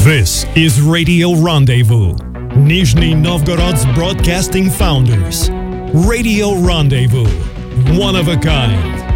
This is Radio Rendezvous, Nizhny Novgorod's broadcasting founders. Radio Rendezvous, one of a kind.